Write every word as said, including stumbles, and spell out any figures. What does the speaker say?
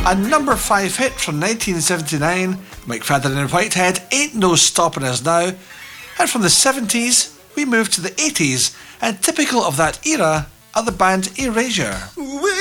A number five hit from nineteen seventy-nine, McFadden and Whitehead, Ain't No Stopping Us Now. And from the seventies, we move to the eighties, and typical of that era are the band Erasure.